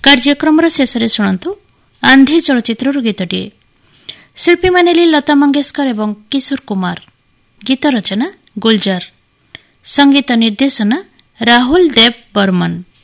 କାର୍ଯ୍ୟକ୍ରମର ଶେଷରେ ଶୁଣନ୍ତୁ ଆନ୍ଧି ଚଳଚ୍ଚିତ୍ରରୁ ଗୀତଟିଏ। ଶିଳ୍ପୀମାନେ ହେଲେ ଲତା ମଙ୍ଗେଶକର ଏବଂ କିଶୋର କୁମାର। ଗୀତ ରଚନା ଗୁଲଜାର, ସଙ୍ଗୀତ ନିର୍ଦ୍ଦେଶନା ରାହୁଲ ଦେବ ବର୍ମନ।